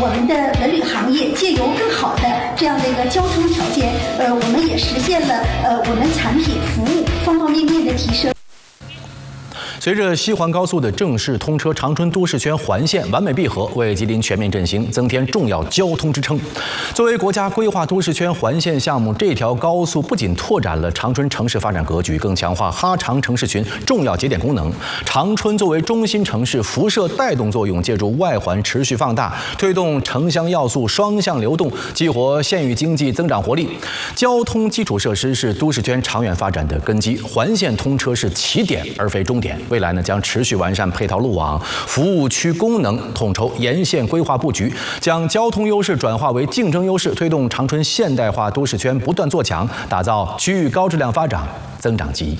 我们的文旅行业借由更好的这样的一个交通条件，我们也实现了我们产品服务方方面面的提升。 随着西环高速的正式通车，长春都市圈环线完美闭合，为吉林全面振兴增添重要交通支撑。作为国家规划都市圈环线项目，这条高速不仅拓展了长春城市发展格局，更强化哈长城市群重要节点功能。长春作为中心城市，辐射带动作用借助外环持续放大，推动城乡要素双向流动，激活县域经济增长活力。交通基础设施是都市圈长远发展的根基，环线通车是起点而非终点。未来呢，将持续完善配套路网、服务区功能，统筹沿线规划布局，将交通优势转化为竞争优势，推动长春现代化都市圈不断做强，打造区域高质量发展增长极。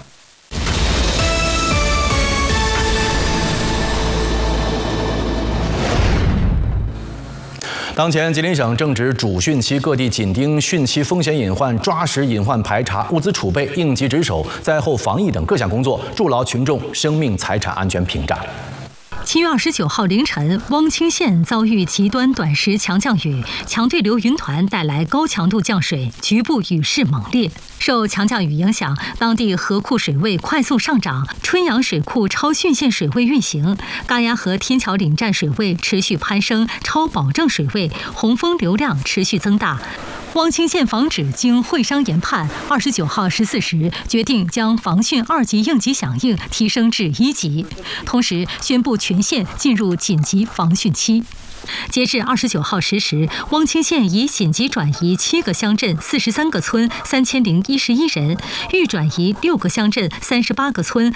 当前，吉林省正值主汛期，各地紧盯汛期风险隐患，抓实隐患排查，物资储备、应急值守、灾后防疫等各项工作，筑牢群众生命财产安全屏障。 7月29号凌晨，汪清县遭遇极端短时强降雨，强对流云团带来高强度降水，局部雨势猛烈。受强降雨影响，当地河库水位快速上涨，春阳水库超汛线水位运行，嘎崖河天桥岭站水位持续攀升，超保证水位，洪峰流量持续增大。汪清县防指经会商研判，29号14时决定将防汛2级应急响应提升至1级，同时宣布全县进入紧急防汛期。截至29号10时，汪清县已紧急转移7个乡镇43个村3011人，预转移6个乡镇38个村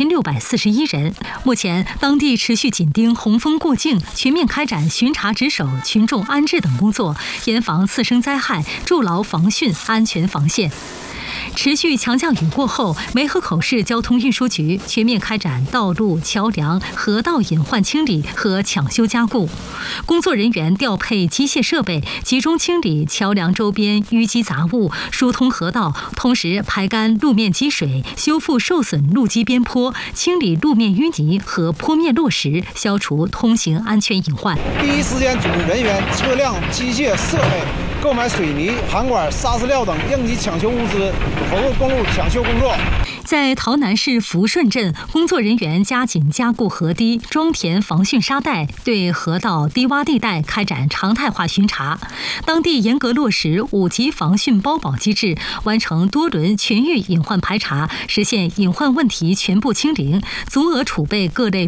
2641人。目前，当地持续紧盯洪峰过境，全面开展巡查值守、群众安置等工作，严防次生灾害，筑牢防汛安全防线。持续强降雨过后，梅河口市交通运输局全面开展道路、桥梁、河道隐患清理和抢修加固，工作人员调配机械设备，集中清理桥梁周边淤积杂物，疏通河道，同时排干路面积水，修复受损路基边坡，清理路面淤泥和坡面落石，消除通行安全隐患。 第一时间组织人员、车辆、机械设备购买水泥、涵管、砂石料等应急抢修物资，投入公路抢修工作。 在洮南市福顺镇，工作人员加紧加固河堤、装填防汛沙袋，对河道低洼地带开展常态化巡查。当地严格落实5级防汛包保机制，完成多轮全域隐患排查，实现隐患问题全部清零，足额储备各类